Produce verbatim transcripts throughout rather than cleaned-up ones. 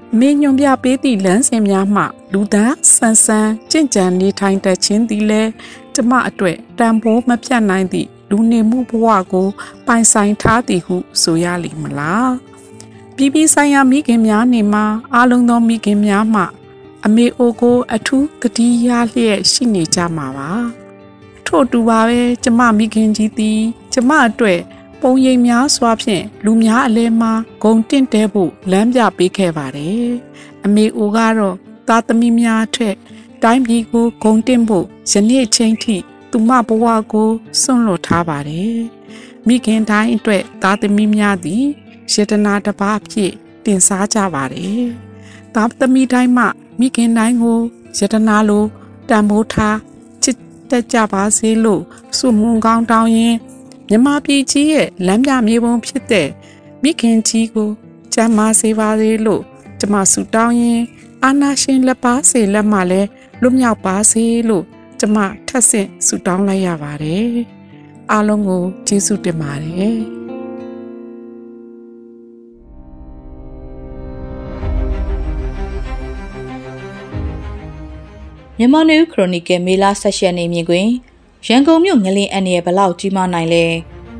မေညွန်ပြပေးသည့်လမ်းစဉ်များမှလူသားဆန်းဆန်းကြင်ကြံနေထိုင်တတ်ခြင်းသည်လည်းကျမအတွက်တန်ဖိုးမပြတ်နိုင်သည့်လူနေမှုဘဝကိုပိုင်ဆိုင်ထားသည်ဟုဆိုရလိမ့်မလားပြည်ပြည်ဆိုင်ရာမိခင်များနေမှာအားလုံးသောမိခင်များမှအမေအိုကိုအထူးသတိရလျက်ရှိနေကြမှာပါထို့တူပါပဲကျမမိခင်ကြီးသည်ကျမအတွက်ပုံရိပ်များစွာဖြင့်လူများအလဲမှာဂုံတင့်တဲဖို့လမ်းပြပေးခဲ့ပါတယ်အမေအိုကတော့သားသမီးများထက်တိုင်းပြည်ကိုဂုံတင့်ဖို့ယနေ့ချိန်ထိသူမဘဝကိုစွန့်လွတ်ထားပါတယ်မိခင်တိုင်းအတွက်သားသမီးများသည်ယတနာတစ်ပါးအဖြစ်တင်စားကြပါတယ်သားသမီးတိုင်းမှမိခင်တိုင်းကိုယတနာလိုတန်ဖိုးထားချစ်တတ်ကြပါစေလို့ဆုမွန်ကောင်းတောင်းရင်မြမပြည်ကြီးရဲ့လမ်းပြမြေပုံဖြစ်တဲ့မိခင်ကြီးကိုကျမ်းမာစေပါစေလို့ကျမဆုတောင်းရင်အာနာရှင်လက်ပါစေလက်မှလည်းလွတ်မြောက်ပါစေလို့ကျမထပ်ဆင့်ဆုတောင်းလိုက်ရပါတယ်အားလုံးကိုကျေးဇူးတင်ပါတယ်မြန်မာနယူးခရိုနီကယ်မေလ၁၈ရက်နေ့မြင်တွင်ရန်ကုန်မြို့ငလင်းအန်ရဲ့ဘလောက်ကြီးမားနိုင်လဲ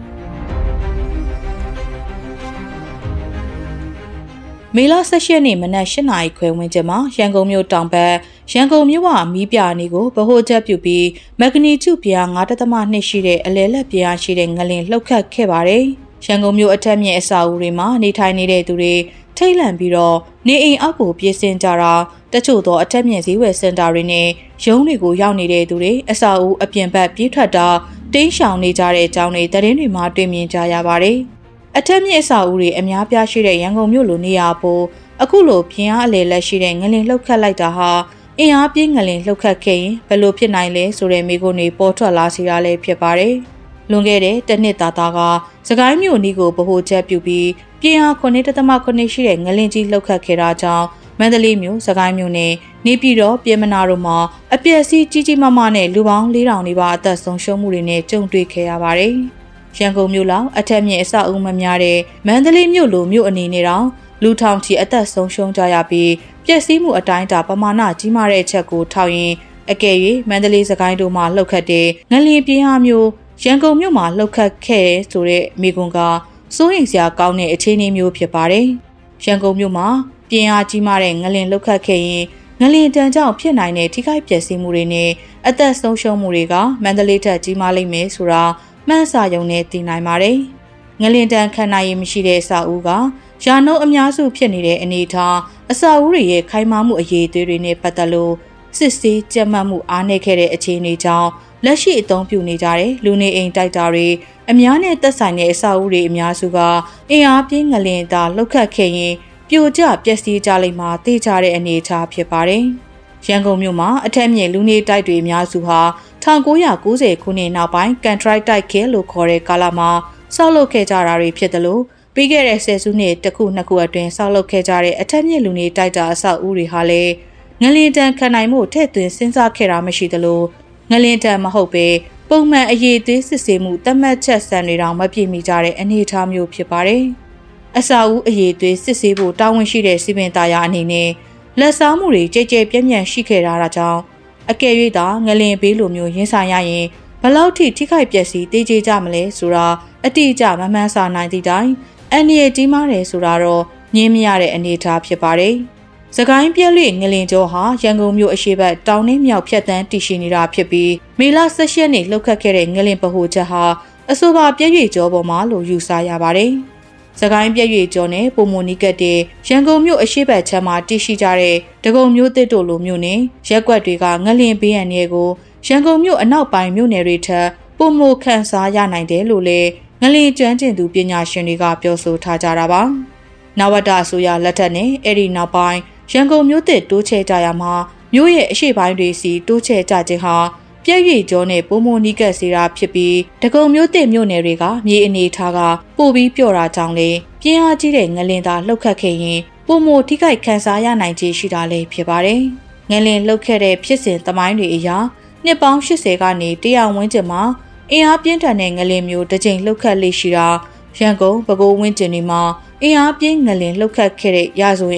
မေလ၁၈ရက်နေ့မနက်၈နာရီခွဲဝန်းကျင်မှာရန်ကုန်မြို့တောင်ဘက်ရန်ကုန်မြို့ဝမီးပြနေကိုဗဟိုချက်ပြုပြီးမဂနီကျုပြား၅ဒသမ ၂ရှိတဲ့အလဲလက်ပြားရှိတဲ့ငလင်းလှုပ်ခတ်ခဲ့ပါတယ်ရန်ကုန်မြို့အထက်မြင့်အဆောက်အဦတွေမှာနေထိုင်နေတဲ့သူတွေထိတ်လန့်ပြီးတော့နေအိမ်အောက်ကိုပြေးဆင်းကြတာတချို့သောအထက်မြင့်ဈေးဝယ်စင်တာတွေနဲ့ရုံးတွေကိုရောက်နေတဲ့သူတွေအဆောက်အဦအပြင်ဘက်ပြေးထွက်တာတင်းရှောင်နေကြတဲ့အကြောင်းတွေသတင်းတွေမှာတွေ့မြင်ကြရပါတယ်အထက်မြင့်အဆောက်အဦတွေအများပြားရှိတဲ့ရန်ကုန်မြို့လိုနေရာပေါ်အခုလိုပြင်းအားအလေလက်ရှိတဲ့ငလင်လှုပ်ခတ်လိုက်တာဟာအင်အားပြင်းငလင်လှုပ်ခတ်ခဲ့ရင်ဘယ်လိုဖြစ်နိုင်လဲဆိုတဲ့မိကုန်းတွေပေါ်ထွက်လာစီရလဲဖြစ်ပါတယ်လွန်ခဲ့တဲ့တစ်နှစ်သားသားကစကိုင်းမြို့နီးကိုဗဟိုချက်ပြုပြီးပြင်းအား၇ဒသမ ၇ရှိတဲ့ငလင်ကြီးလှုပ်ခတ်ခဲ့တာကြောင့်မန္တလေးမြို့စကိုင်းမြို့နဲ့နေပြည်တော်ပြည်မနာတို့မှာအပျက်စီးကြီးကြီးမားမားနဲ့လူပေါင်း၄ထောင်နီးပါးအသက်ဆုံးရှုံးမှုတွေနဲ့ကြုံတွေ့ခဲ့ရပါတယ်ရန်ကုန်မြို့လောက်အထက်မြင့်အဆောက်အဦမများတဲ့မန္တလေးမြို့လိုမြို့အနေနဲ့တောင်လူထောင်ချီအသက်ဆုံးရှုံးကြရပြီးပျက်စီးမှုအတိုင်းအတာပမာဏကြီးမားတဲ့အချက်ကိုထောက်ရင်အကယ်၍မန္တလေးစကိုင်းတို့မှာလှုပ်ခတ်တဲ့ငလျင်ပြင်းအားမျိုးရန်ကုန်မြို့မှာလှုပ်ခတ်ခဲ့ဆိုတဲ့မိကွန်းကစိုးရိမ်စရာကောင်းတဲ့အခြေအနေမျိုးဖြစ်ပါတယ်ရန်ကုန်မြို့မှာပြင်းအားကြီးမားတဲ့ငလျင်လှုပ်ခတ်ခဲ့ရင်ငလျင်တန်းကြောင့်ဖြစ်နိုင်တဲ့ထိခိုက်ပျက်စီးမှုတွေနဲ့အသက်ဆုံးရှုံးမှုတွေကမန္တလေးထက်ကြီးမားလိမ့်မယ်ဆိုတာမှန်းဆရုံနဲ့သိနိုင်ပါတယ်ငလျင်တန်းခံနိုင်ရမရှိတဲ့အဆောက်အဦကရာနှုန်းအများစုဖြစ်နေတဲ့အနေအထားအဆောက်အဦတွေရဲ့ခိုင်မာမှုအရေးအသွေးတွေနဲ့ပတ်သက်လို့စစ်ဆေးကြက်မှတ်မှုအားနည်းခဲ့တဲ့အခြေအနေကြောင့်လက်ရှိအသုံးပြုနေကြတဲ့လူနေအိမ်တိုက်တာတွေအများနဲ့သက်ဆိုင်တဲ့အဆောက်အဦတွေအများစုကအင်အားပြင်းငလျင်သာလှုပ်ခတ်ခဲ့ရင်ပြိုကျပျက်စီးကြလိမ့်မှာသိကြတဲ့အနေအထားဖြစ်ပါတယ်ရန်ကုန်မြို့မှာအထက်မြင့်လူနေတိုက်တွေအများစုဟာ၁၉၉၀ခုနှစ်နောက်ပိုင်းကန်ထရိုက်တိုက်ခဲလို့ခေါ်တဲ့ကာလမှာဆောက်လုပ်ခဲ့ကြတာတွေဖြစ်တယ်လို့ပြီးခဲ့တဲ့ဆယ်စုနှစ်တစ်ခုနှစ်ခုအတွင်းဆောက်လုပ်ခဲ့ကြတဲ့အထက်မြင့်လူနေတိုက်တာအဆောက်အဦတွေဟာလည်းငလျင်တန်းခံနိုင်မှုထည့်သွင်းစဉ်းစားခဲ့တာမရှိသလိုငလျင်တန်းမဟုတ်ပဲပုံမှန်အရေးသွေးစစ်ဆေးမှုတတ်မှတ်ချက်စံတွေတောင်မပြည့်မီကြတဲ့အနေအထားမျိုးဖြစ်ပါတယ်အဆောက်အဦအရေးသွေးစစ်ဆေးဖို့တာဝန်ရှိတဲ့စီပင်သားရအနေနဲ့လက်စားမှုတွေကြဲကြဲပြန့်ပြန့်ရှိခဲ့တာကြောင့်အကယ်၍သာငလျင်ဘေးလိုမျိုးရင်းဆိုင်ရရင်ဘလောက်ထိထိခိုက်ပျက်စီးတေးကြကြမလဲဆိုတာအတိအကျမမှန်းဆနိုင်သည့်တိုင်အန်ရီကြီးမားတယ်ဆိုတာတော့ညင်းမရတဲ့အနေအထားဖြစ်ပါတယ်။စကိုင်းပြက်လွေငလင်ကျော်ဟာရန်ကုန်မြို့အရှေ့ဘက်တောင်နှင်းမြောက်ဖြတ်တန်းတည်ရှိနေတာဖြစ်ပြီးမေလ၁၈ရက်နေ့လှုပ်ခတ်ခဲ့တဲ့ငလင်ဗဟိုချက်ဟာအဆိုပါပြက်ရွေကျော်ပေါ်မှာလို့ယူဆရပါတယ်။စကိုင်းပြက်ရွေကျော်နဲ့ပုံမနီကတ်တဲ့ရန်ကုန်မြို့အရှေ့ဘက်ခြမ်းမှာတည်ရှိကြတဲ့ဒဂုံမြို့တစ်တို့လိုမျိုးနဲ့ရက်ကွက်တွေကငလင်ဘေးရန်တွေကိုရန်ကုန်မြို့အနောက်ပိုင်းမြို့နယ်တွေထက်ပုံမခန့်စားရနိုင်တယ်လို့လည်းငလင်ကျွမ်းကျင်သူပညာရှင်တွေကပြောဆိုထားကြတာပါ။နဝတအစိုးရလက်ထက်နဲ့အဲ့ဒီနောက်ပိုင်းရန်ကုန်မြို့တစ်တိုးချဲကြရမှာမြို့ရဲ့အရှေ့ပိုင်းတွေစီတိုးချဲကြခြင်းဟာပြည့်ရွေကျော်နဲ့ပုံမနီကတ်စီတာဖြစ်ပြီးဒဂုံမြို့တစ်မြို့နယ်တွေကမြေအနေထားကပို့ပြီးပြော့တာကြောင့်လေပြင်းအားကြီးတဲ့ငလင်သာလှုပ်ခတ်ခဲ့ရင်ပုံမထိခိုက်ခံစားရနိုင်ခြေရှိတာလည်းဖြစ်ပါတယ်။ငလင်လှုပ်ခဲ့တဲ့ဖြစ်စဉ်သမိုင်းတွေအရာနှစ်ပေါင်း၈၀ကနေတရာဝန်းကျင်မှာအင်အားပြင်းထန်တဲ့ငလင်မျိုးတစ်ကြိမ်လှုပ်ခတ်လေးရှိတာရန်ကုန်ပဲခူးဝန်းကျင်တွေမှာအင်အားပြင်းငလင်လှုပ်ခတ်ခဲ့တဲ့ရာဇဝင်